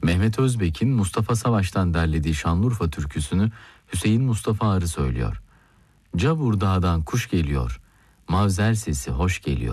Mehmet Özbek'in Mustafa Savaş'tan derlediği Şanlıurfa türküsünü Hüseyin Mustafa Arı söylüyor. Cabur dağdan kuş geliyor, mavzer sesi hoş geliyor.